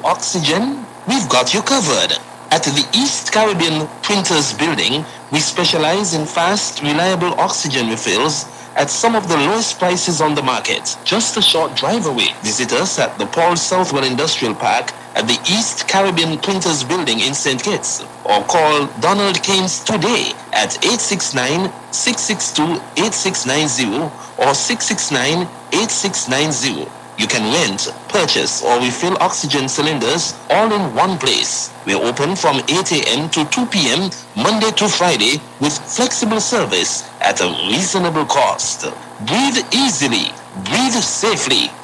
oxygen? We've got you covered. At the East Caribbean Printers Building, we specialize in fast, reliable oxygen refills at some of the lowest prices on the market. Just a short drive away. Visit us at the Paul Southwell Industrial Park at the East Caribbean Printers Building in St. Kitts, or call Donald Keynes today at 869-662-8690 or 669-8690. You can rent, purchase, or refill oxygen cylinders all in one place. We're open from 8 a.m. to 2 p.m. Monday to Friday with flexible service at a reasonable cost. Breathe easily. Breathe safely